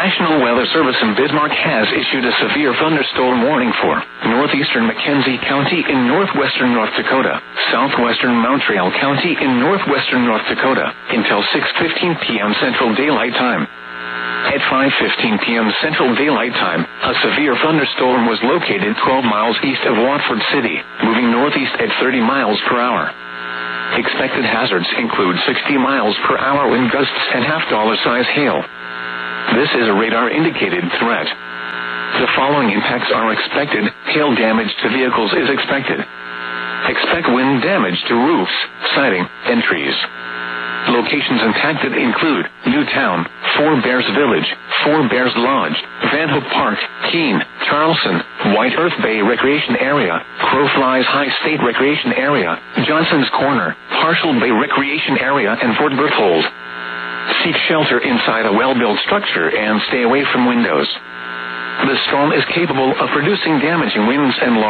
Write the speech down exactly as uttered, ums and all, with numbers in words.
National Weather Service in Bismarck has issued a severe thunderstorm warning for northeastern McKenzie County in northwestern North Dakota, southwestern Montreal County in northwestern North Dakota until six fifteen p.m. Central Daylight Time. At five fifteen p.m. Central Daylight Time, a severe thunderstorm was located twelve miles east of Watford City, moving northeast at thirty miles per hour. Expected hazards include sixty miles per hour wind gusts and half-dollar-size hail. This is a radar-indicated threat. The following impacts are expected. Hail damage to vehicles is expected. Expect wind damage to roofs, siding, and trees. Locations impacted include Newtown, Four Bears Village, Four Bears Lodge, Van Hook Park, Keene, Charleston, White Earth Bay Recreation Area, Crowflies High State Recreation Area, Johnson's Corner, Partial Bay Recreation Area, and Fort Berthold. Seek shelter inside a well-built structure and stay away from windows. The storm is capable of producing damaging winds and large